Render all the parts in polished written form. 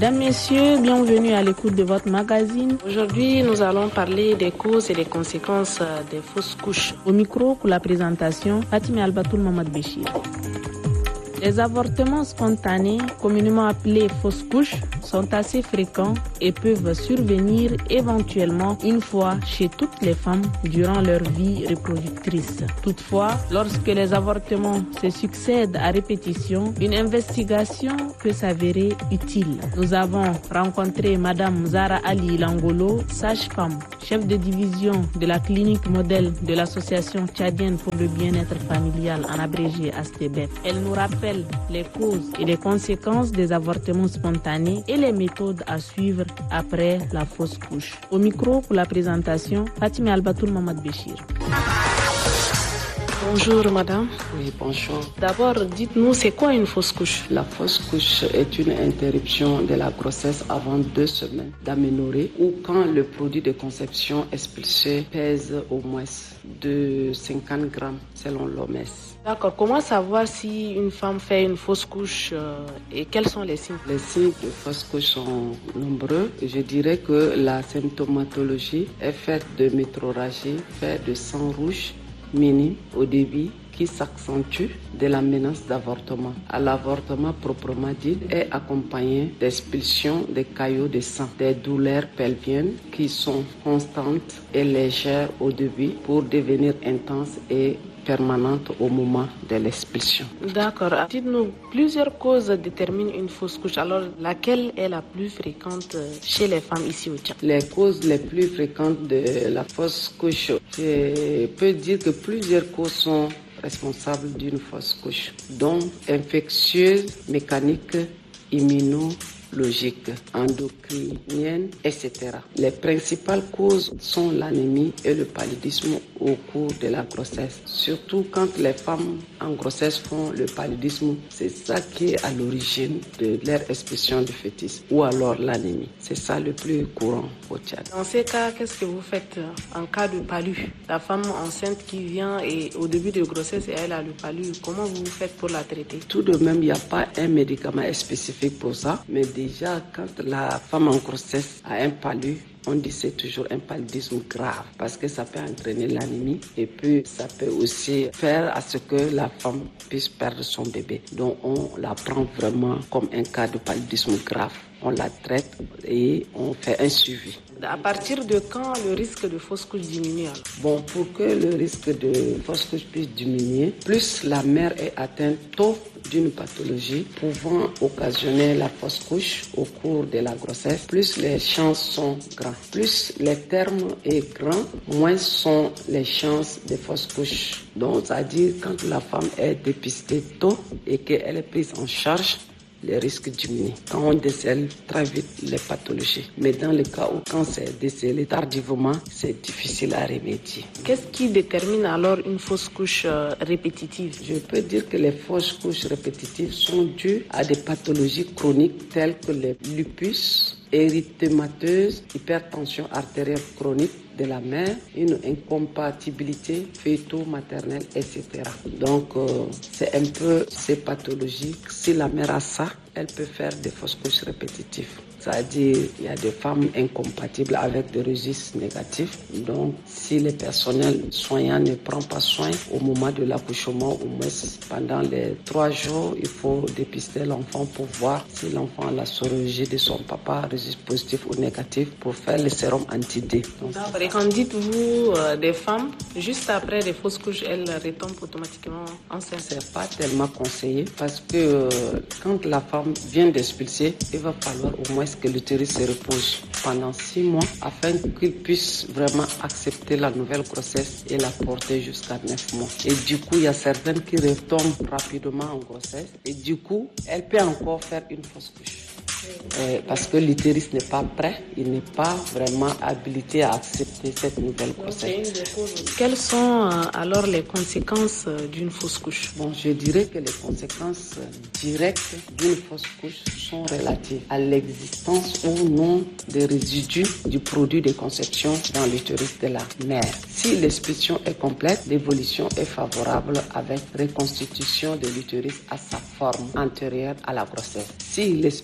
Mesdames, Messieurs, bienvenue à l'écoute de votre magazine. Aujourd'hui, nous allons parler des causes et des conséquences des fausses couches. Au micro, pour la présentation, Fatima Albatoul Mamad Béchir. Les avortements spontanés, communément appelés fausses couches, sont assez fréquents et peuvent survenir éventuellement une fois chez toutes les femmes durant leur vie reproductrice. Toutefois, lorsque les avortements se succèdent à répétition, une investigation peut s'avérer utile. Nous avons rencontré Madame Zara Ali Langolo, sage-femme, chef de division de la clinique modèle de l'Association tchadienne pour le bien-être familial, en abrégé ASTEBEF. Elle nous rappelle les causes et les conséquences des avortements spontanés et les méthodes à suivre après la fausse couche. Au micro pour la présentation, Fatima Albatoul Mamad Béchir. Bonjour madame. Oui, bonjour. D'abord, dites-nous, c'est quoi une fausse couche? La fausse couche est une interruption de la grossesse avant 2 semaines d'aménorrhée ou quand le produit de conception expulsé pèse au moins de 50 grammes selon l'OMS. D'accord. Comment savoir si une femme fait une fausse couche et quels sont les signes? Les signes de fausse couche sont nombreux. Je dirais que la symptomatologie est faite de métrorragie, faite de sang rouge minime au début qui s'accentue de la menace d'avortement. À l'avortement proprement dit est accompagné d'expulsion des caillots de sang, des douleurs pelviennes qui sont constantes et légères au début pour devenir intenses et permanente au moment de l'expulsion. D'accord. Dites-nous, plusieurs causes déterminent une fausse couche. Alors, laquelle est la plus fréquente chez les femmes ici au Tchad? Les causes les plus fréquentes de la fausse couche, je peux dire que plusieurs causes sont responsables d'une fausse couche, dont infectieuse, mécanique, immunologique, endocrinienne, etc. Les principales causes sont l'anémie et le paludisme au cours de la grossesse. Surtout quand les femmes en grossesse font le paludisme, c'est ça qui est à l'origine de leur expulsion du fœtus, ou alors l'anémie. C'est ça le plus courant au Tchad. Dans ces cas, qu'est-ce que vous faites en cas de palu? La femme enceinte qui vient et au début de grossesse et elle a le palu, comment vous faites pour la traiter? Tout de même, il n'y a pas un médicament spécifique pour ça, mais déjà quand la femme en grossesse a un palu, on dit c'est toujours un paludisme grave parce que ça peut entraîner l'anémie et puis ça peut aussi faire à ce que la femme puisse perdre son bébé. Donc on la prend vraiment comme un cas de paludisme grave. On la traite et on fait un suivi. À partir de quand le risque de fausse couche diminue alors? Bon, pour que le risque de fausse couche puisse diminuer, plus la mère est atteinte tôt d'une pathologie pouvant occasionner la fausse couche au cours de la grossesse, plus les chances sont grandes. Plus le terme est grand, moins sont les chances de fausse couche. Donc, c'est-à-dire quand la femme est dépistée tôt et qu'elle est prise en charge, les risques diminuent quand on décèle très vite les pathologies. Mais dans le cas où quand c'est décelé tardivement, c'est difficile à remédier. Qu'est-ce qui détermine alors une fausse couche répétitive? Je peux dire que les fausses couches répétitives sont dues à des pathologies chroniques telles que le lupus, érythémateuse, hypertension artérielle chronique de la mère, une incompatibilité fœto-maternelle, etc. Donc, c'est un peu ces pathologies. Si la mère a ça, elle peut faire des fausses couches répétitives. C'est-à-dire, il y a des femmes incompatibles avec des registres négatifs. Donc, si le personnel soignant ne prend pas soin au moment de l'accouchement, au moins pendant les 3 jours, il faut dépister l'enfant pour voir si l'enfant a la sorologie de son papa, registre positif ou négatif, pour faire le sérum anti-D. Et quand dites-vous des femmes, juste après les fausses couches, elles retombent automatiquement enceintes? C'est pas tellement conseillé parce que quand la femme vient d'expulser, il va falloir au moins que l'utérus se repose pendant 6 mois afin qu'il puisse vraiment accepter la nouvelle grossesse et la porter jusqu'à 9 mois. Et du coup, il y a certaines qui retombent rapidement en grossesse et du coup, elle peut encore faire une fausse couche. Parce que l'utérus n'est pas prêt, il n'est pas vraiment habilité à accepter cette nouvelle grossesse. Quelles sont alors les conséquences d'une fausse couche? Bon, je dirais que les conséquences directes d'une fausse couche sont relatives à l'existence ou non des résidus du produit de conception dans l'utérus de la mère. Si l'expulsion est complète, l'évolution est favorable avec reconstitution de l'utérus à sa forme antérieure à la grossesse. Si l'expulsion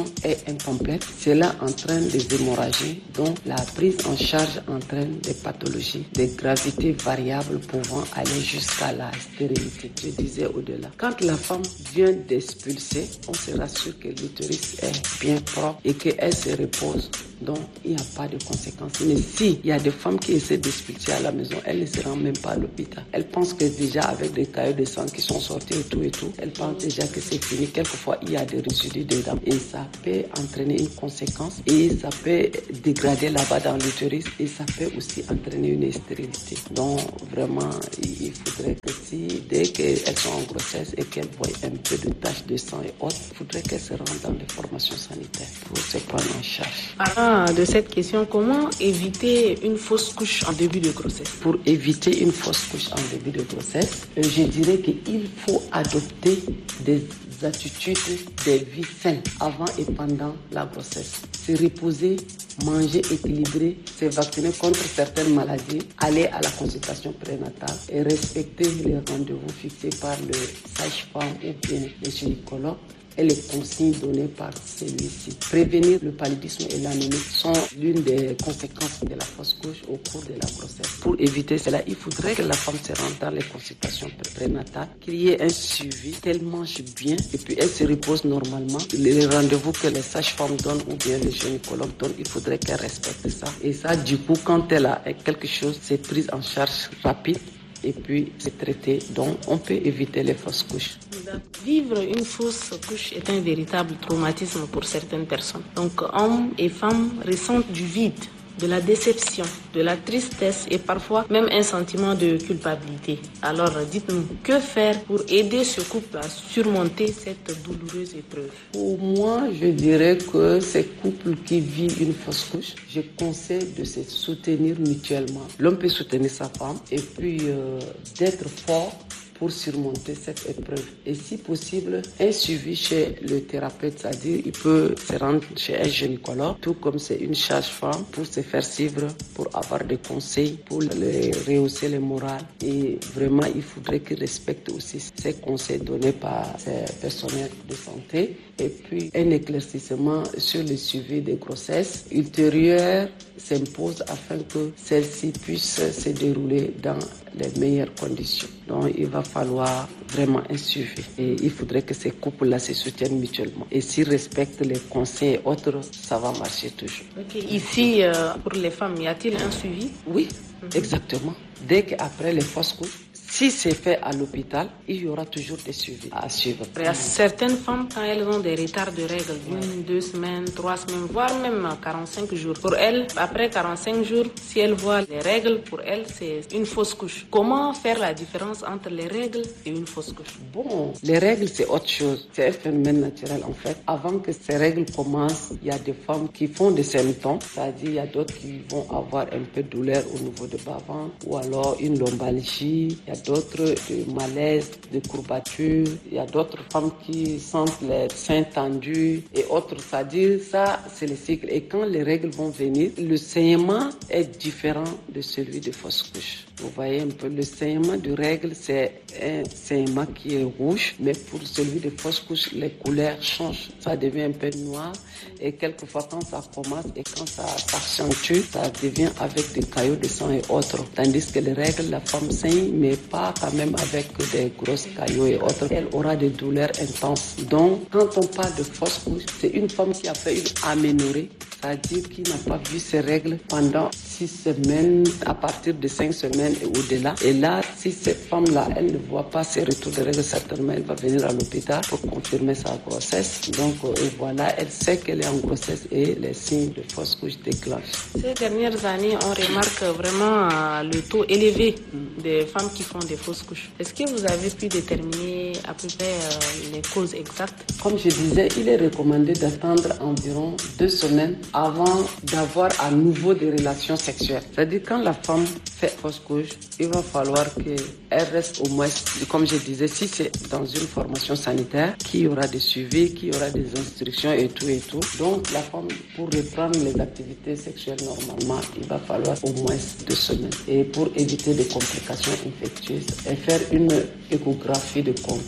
conception est incomplète, cela entraîne des hémorragies dont la prise en charge entraîne des pathologies de gravité variable pouvant aller jusqu'à la stérilité. Je disais au-delà. Quand la femme vient d'expulser, on se rassure que l'utérus est bien propre et qu'elle se repose. Donc, il n'y a pas de conséquences. Mais si il y a des femmes qui essaient d'expulser à la maison, elles ne se rendent même pas à l'hôpital. Elles pensent que déjà avec des caillots de sang qui sont sortis et tout, elles pensent déjà que c'est fini. Quelquefois, il y a des résidus dedans. Et ça peut entraîner une conséquence et ça peut dégrader là-bas dans l'utérus et ça peut aussi entraîner une stérilité. Donc, vraiment, il faudrait que dès qu'elles sont en grossesse et qu'elles voient un peu de taches de sang et autres, il faudrait qu'elles se rendent dans des formations sanitaires pour se prendre en charge. De cette question, comment éviter une fausse couche en début de grossesse? Pour éviter une fausse couche en début de grossesse, je dirais qu'il faut adopter des attitudes de vie saine avant et pendant la grossesse. Se reposer, manger équilibré, se vacciner contre certaines maladies, aller à la consultation prénatale et respecter les rendez-vous fixés par le sage-femme ou bien le gynécologue et les consignes données par celui-ci. Prévenir le paludisme et l'anémie sont l'une des conséquences de la fausse couche au cours de la grossesse. Pour éviter cela, il faudrait que la femme se rende dans les consultations prénatales, qu'il y ait un suivi, qu'elle mange bien et puis elle se repose normalement. Les rendez-vous que les sages-femmes donnent ou bien les gynécologues donnent, il faudrait qu'elle respecte ça. Et ça, du coup, quand elle a quelque chose, c'est prise en charge rapide et puis c'est traité. Donc, on peut éviter les fausses couches. Vivre une fausse couche est un véritable traumatisme pour certaines personnes. Donc, hommes et femmes ressentent du vide, de la déception, de la tristesse et parfois même un sentiment de culpabilité. Alors, dites-nous, que faire pour aider ce couple à surmonter cette douloureuse épreuve? Pour moi, je dirais que ces couples qui vivent une fausse couche, je conseille de se soutenir mutuellement. L'homme peut soutenir sa femme et puis d'être fort pour surmonter cette épreuve. Et si possible, un suivi chez le thérapeute, c'est-à-dire il peut se rendre chez un gynécologue, tout comme c'est une sage-femme, pour se faire suivre, pour avoir des conseils, pour les rehausser le moral. Et vraiment, il faudrait qu'il respecte aussi ces conseils donnés par ces personnels de santé. Et puis, un éclaircissement sur le suivi des grossesses ultérieures s'impose afin que celles-ci puissent se dérouler dans les meilleures conditions. Donc, il va falloir vraiment un suivi. Et il faudrait que ces couples-là se soutiennent mutuellement. Et s'ils respectent les conseils et autres, ça va marcher toujours. Okay. Ici, pour les femmes, y a-t-il un suivi? Oui, exactement. Dès qu'après les fausses couches, si c'est fait à l'hôpital, il y aura toujours des suivis à suivre. Il y a certaines femmes, quand elles ont des retards de règles, 1, 2 semaines, 3 semaines, voire même 45 jours. Pour elles, après 45 jours, si elles voient les règles, pour elles, c'est une fausse couche. Comment faire la différence entre les règles et une fausse couche? Bon, les règles, c'est autre chose. C'est un phénomène naturel, en fait. Avant que ces règles commencent, il y a des femmes qui font des symptômes. C'est-à-dire, il y a d'autres qui vont avoir un peu de douleur au niveau de bas-ventre ou alors une lombalgie. Il y a d'autres de malaise, de courbatures. Il y a d'autres femmes qui sentent les seins tendus et autres. C'est-à-dire, ça, c'est le cycle. Et quand les règles vont venir, le saignement est différent de celui de fausse couche. Vous voyez un peu, le saignement de règles, c'est un saignement qui est rouge, mais pour celui de fausse couche, les couleurs changent. Ça devient un peu noir et quelquefois quand ça commence et quand ça s'accentue, ça devient avec des caillots de sang et autres. Tandis que les règles, la femme saigne, mais pas quand même avec des grosses caillots et autres. Elle aura des douleurs intenses. Donc, quand on parle de fausse couche, c'est une femme qui a fait une aménorrhée, c'est-à-dire qui n'a pas vu ses règles pendant 6 semaines, à partir de 5 semaines et au-delà. Et là, si cette femme-là, elle ne voit pas ses retours de règles, certainement, elle va venir à l'hôpital pour confirmer sa grossesse. Donc, et voilà, elle sait qu'elle est en grossesse et les signes de fausse couche déclenchent. Ces dernières années, on remarque vraiment le taux élevé des femmes qui font des fausses couches. Est-ce que vous avez pu déterminer à peu près les causes exactes? Comme je disais, il est recommandé d'attendre environ 2 semaines avant d'avoir à nouveau des relations sexuelles. C'est-à-dire quand la femme fait fausse couche, il va falloir qu'elle reste au moins, comme je disais, si c'est dans une formation sanitaire, qu'il y aura des suivis, qu'il y aura des instructions et tout. Donc la femme, pour reprendre les activités sexuelles normalement, il va falloir au moins 2 semaines. Et pour éviter des complications infectieuses, et faire une échographie de contrôle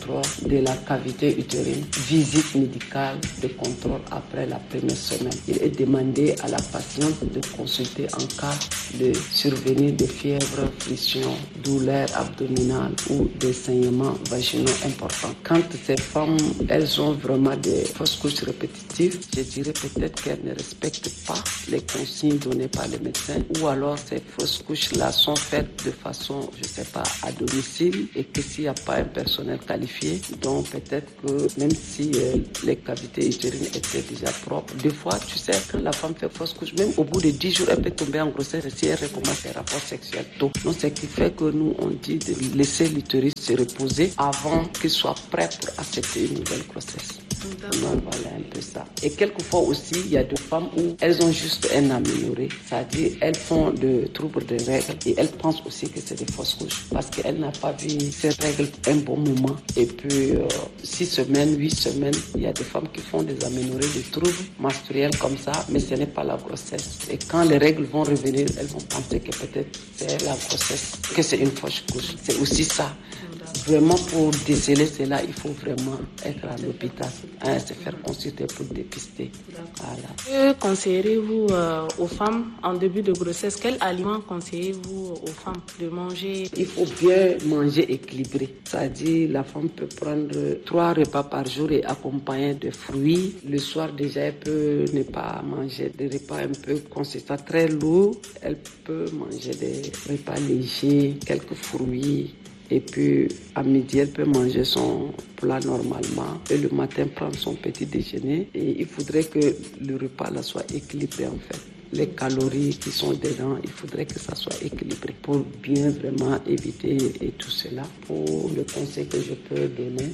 23 de la cavité utérine, visite médicale de contrôle après la première semaine. Il est demandé à la patiente de consulter en cas de survenue de fièvre, frictions, douleurs abdominales ou des saignements vaginaux importants. Quand ces femmes, elles ont vraiment des fausses couches répétitives, je dirais peut-être qu'elles ne respectent pas les consignes données par les médecins, ou alors ces fausses couches-là sont faites de façon, je ne sais pas, à domicile, et que s'il n'y a pas un personnel qualifié, donc peut-être que même si les cavités utérines étaient déjà propres, des fois, tu sais, quand la femme fait fausse couche, même au bout de 10 jours, elle peut tomber en grossesse si elle recommence ses rapports sexuels tôt. Donc, ce qui fait que nous, on dit de laisser l'utérus se reposer avant qu'il soit prêt pour accepter une nouvelle grossesse. Donc voilà un peu ça. Et quelquefois aussi, il y a des femmes où elles ont juste un amélioré, c'est-à-dire elles font de troubles de règles et elles pensent aussi que c'est des fausses couches parce qu'elles n'ont pas vu ces règles un bon moment. Et puis 6 semaines, 8 semaines, il y a des femmes qui font des améliorés de troubles menstruels comme ça, mais ce n'est pas la grossesse. Et quand les règles vont revenir, elles vont penser que peut-être c'est la grossesse, que c'est une fausse couche. C'est aussi ça. Vraiment, pour déceler cela, il faut vraiment être à l'hôpital, se faire consulter pour dépister. Voilà. Que conseillerez-vous aux femmes en début de grossesse? Quels aliments conseillez-vous aux femmes de manger? Il faut bien manger équilibré. C'est-à-dire, la femme peut prendre 3 repas par jour et accompagner de fruits. Le soir, déjà, elle peut ne pas manger des repas un peu consistants, très lourds. Elle peut manger des repas légers, quelques fruits. Et puis, à midi, elle peut manger son plat normalement. Et le matin, prendre son petit déjeuner. Et il faudrait que le repas là soit équilibré en fait. Les calories qui sont dedans, il faudrait que ça soit équilibré pour bien vraiment éviter et tout cela. Pour le conseil que je peux donner,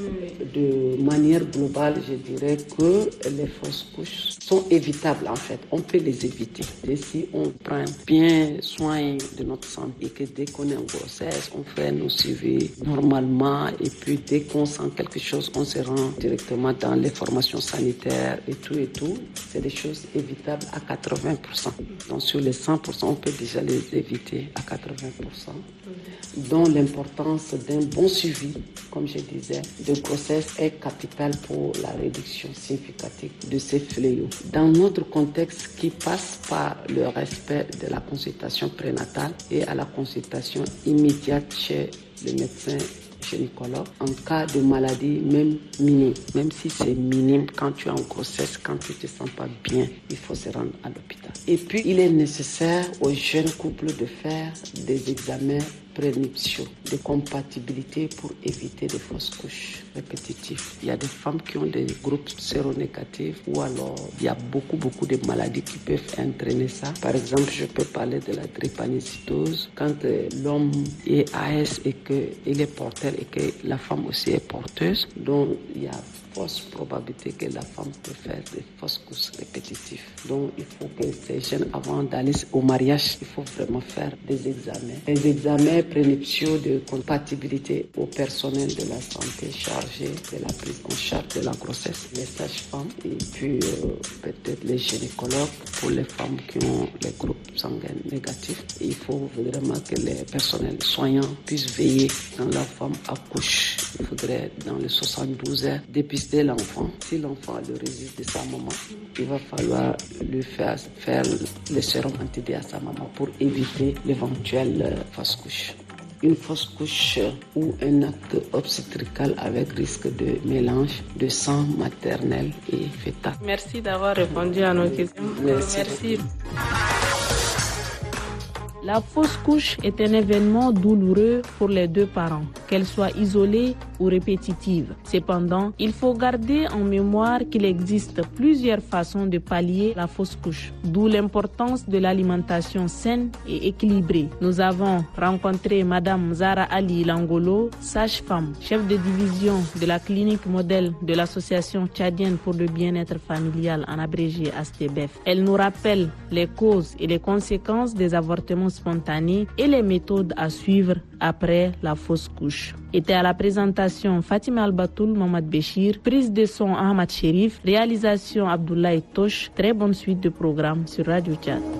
de manière globale, je dirais que les fausses couches sont évitables en fait. On peut les éviter. Et si on prend bien soin de notre santé et que dès qu'on est en grossesse, on fait nos suivis normalement et puis dès qu'on sent quelque chose, on se rend directement dans les formations sanitaires et tout, c'est des choses évitables à 80%. Donc sur les 100%, on peut déjà les éviter à 80%. Dont l'importance d'un bon suivi, comme je disais, de grossesse est capitale pour la réduction significative de ces fléaux. Dans notre contexte qui passe par le respect de la consultation prénatale et à la consultation immédiate chez le médecin gynécologue en cas de maladie même minime. Même si c'est minime, quand tu es en grossesse, quand tu ne te sens pas bien, il faut se rendre à l'hôpital. Et puis, il est nécessaire aux jeunes couples de faire des examens prénuptiaux de compatibilité pour éviter des fausses couches répétitives. Il y a des femmes qui ont des groupes séronégatifs ou alors il y a beaucoup de maladies qui peuvent entraîner ça. Par exemple, je peux parler de la drépanocytose. Quand l'homme est AS et qu'il est porteur et que la femme aussi est porteuse, donc il y a fausse probabilité que la femme peut faire des fausses couches répétitives. Donc, il faut que ces jeunes, avant d'aller au mariage, il faut vraiment faire des examens. Des examens prénuptiaux de compatibilité au personnel de la santé chargé de la prise en charge de la grossesse, les sages-femmes et puis peut-être les gynécologues pour les femmes qui ont les groupes sanguins négatifs. Il faut vraiment que les personnels soignants puissent veiller quand la femme accouche. Il faudrait, dans les 72 heures, dépister l'enfant. Si l'enfant a le registre de sa maman, il va falloir lui faire le sérum anti-D à sa maman pour éviter l'éventuelle fausse couche. Une fausse couche ou un acte obstétrical avec risque de mélange de sang maternel et fœtal. Merci d'avoir répondu à nos questions. Merci. La fausse couche est un événement douloureux pour les deux parents, qu'elle soit isolée ou répétitive. Cependant, il faut garder en mémoire qu'il existe plusieurs façons de pallier la fausse couche, d'où l'importance de l'alimentation saine et équilibrée. Nous avons rencontré Madame Zara Ali Langolo, sage-femme, chef de division de la clinique modèle de l'Association tchadienne pour le bien-être familial, en abrégé ASTBF. Elle nous rappelle les causes et les conséquences des avortements spontanés et les méthodes à suivre après la fausse couche. Était à la présentation Fatima Albatoul Mamad Béchir, prise de son Ahmad Sherif, réalisation Abdoulaye Tosh. Très bonne suite de programme sur Radio Tchad.